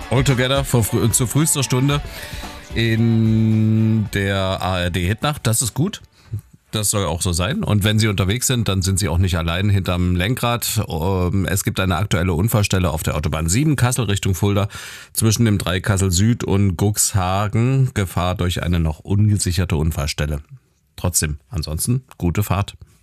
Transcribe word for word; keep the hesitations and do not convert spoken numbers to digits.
All Together vor, frü- zu frühester Stunde in der A R D-Hitnacht. Das ist gut. Das soll auch so sein. Und wenn Sie unterwegs sind, dann sind Sie auch nicht allein hinterm Lenkrad. Es gibt eine aktuelle Unfallstelle auf der Autobahn sieben, Kassel Richtung Fulda, zwischen dem Dreieck Kassel Süd und Guxhagen. Gefahr durch eine noch ungesicherte Unfallstelle. Trotzdem, ansonsten, gute Fahrt.